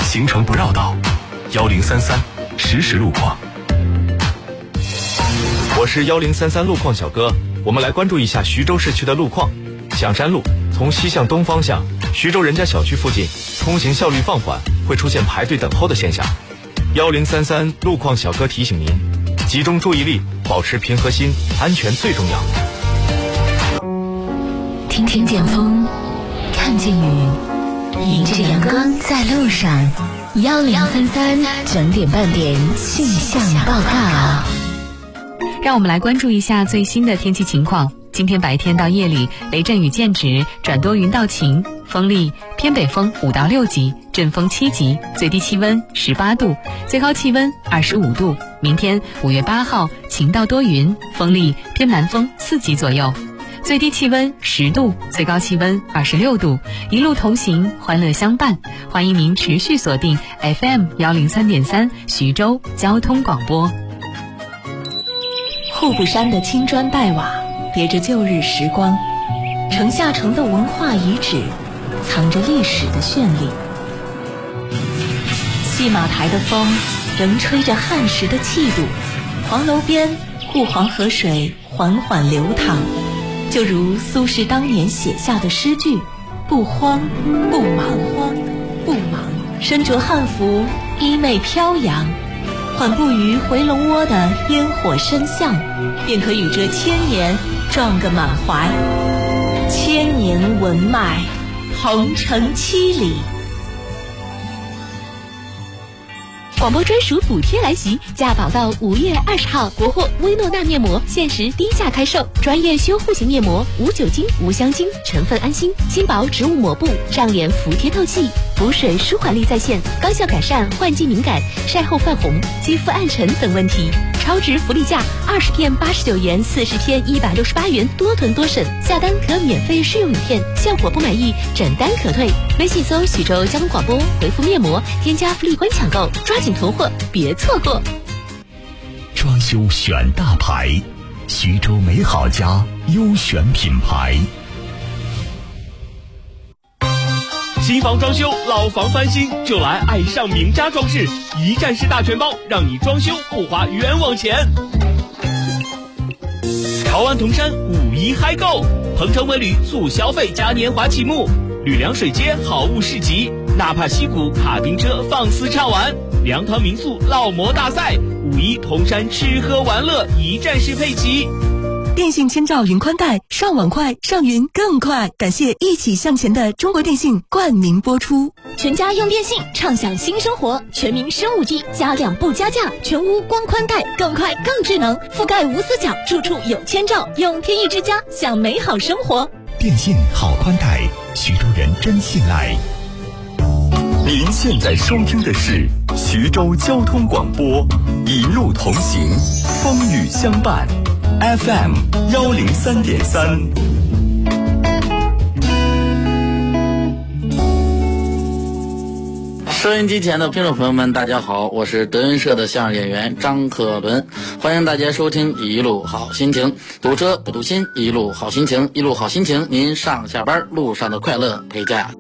行程不绕道，1033实时路况。 我是1033路况小哥，我们来关注一下徐州市区的路况。响山路从西向东方向，徐州人家小区附近通行效率放缓，会出现排队等候的现象。1033路况小哥提醒您，集中注意力，保持平和心，安全最重要。 听见风，看见雨，迎着阳光在路上。1033整点半点气象报告。 让我们来关注一下最新的天气情况。今天白天到夜里，雷阵雨见止，转多云到晴，风力偏北风5到6级，阵风7级，最低气温18度，最高气温25度。明天5月8号晴到多云，风力偏南风4级左右，最低气温10度，最高气温26度。一路同行，欢乐相伴。欢迎您持续锁定 FM 103.3徐州交通广播。 户部山的青砖黛瓦别着旧日时光，城下城的文化遗址藏着历史的绚丽。戏马台的风仍吹着汉时的气度，黄楼边护黄河水缓缓流淌，就如苏轼当年写下的诗句：不慌不忙，不忙。身着汉服，衣袂飘扬，缓步于回龙窝的烟火深巷，便可与这千年撞个满怀。千年文脉，鹏程7里。 广播专属补贴来袭，价保到5月20号，国货薇诺娜面膜限时低价开售，专业修护型面膜，无酒精无香精，成分安心，轻薄植物抹布，上脸服帖透气，补水舒缓力在线，高效改善换季敏感、晒后泛红、肌肤暗沉等问题。超值福利价，20片89元，40片168元，多囤多省，下单可免费试用1片，效果不满意整单可退。微信搜徐州交通广播，回复面膜，添加福利关抢购，抓紧囤货，别错过。 装修选大牌，徐州美好家优选品牌。 新房装修，老房翻新，就来爱上名家装饰，一站式大全包，让你装修不花冤枉钱。潮湾铜山5·1嗨购，鹏程文旅促消费加年华启幕，吕梁水街好物市集，纳帕溪谷卡丁车放肆畅玩，粮堂民宿烙馍大赛，5·1铜山吃喝玩乐一站式配齐。 电信千兆云宽带，上网快，上云更快。感谢一起向前的中国电信冠名播出。 全家用电信，畅享新生活，全民升5G，加量不加价，全屋光宽带，更快更智能，覆盖无死角，处处有千兆，用天翼之家享美好生活。 电信好宽带，徐州人真信赖。您现在收听的是徐州交通广播，一路同行，风雨相伴。FM 103.3。 收音机前的听众朋友们，大家好，我是德云社的相声演员张可伦，欢迎大家收听一路好心情，堵车不堵心，一路好心情，一路好心情，您上下班路上的快乐陪驾